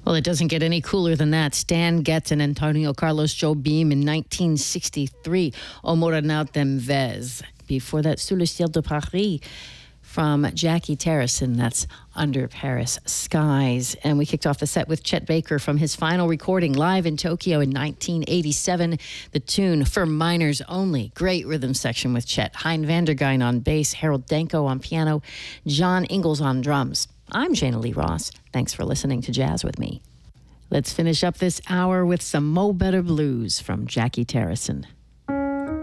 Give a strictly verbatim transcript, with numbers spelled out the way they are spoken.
Well, it doesn't get any cooler than that. Stan Getz and Antonio Carlos Jobim in nineteen sixty-three. O Morenau dem Vez. Before that, Sous le ciel de Paris from Jackie Terrison. That's Under Paris Skies. And we kicked off the set with Chet Baker from his final recording live in Tokyo in nineteen eighty-seven. The tune For Minors Only. Great rhythm section with Chet. Hein Vandergein on bass, Harold Danko on piano, John Ingalls on drums. I'm Shana Lee Ross. Thanks for listening to Jazz with me. Let's finish up this hour with some Mo Better Blues from Jackie Terrison.